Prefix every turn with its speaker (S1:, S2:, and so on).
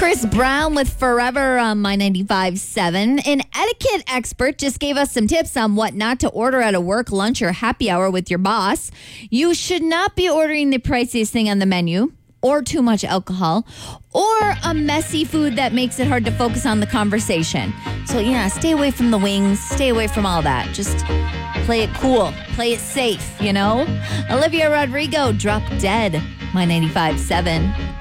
S1: Chris Brown with Forever on My 95.7. An etiquette expert just gave us some tips on what not to order at a work lunch or happy hour with your boss. You should not be ordering the priciest thing on the menu, or too much alcohol, or a messy food that makes it hard to focus on the conversation. So yeah, stay away from the wings, stay away from all that. Just play it cool, play it safe, you know? Olivia Rodrigo, Drop Dead, My 95.7.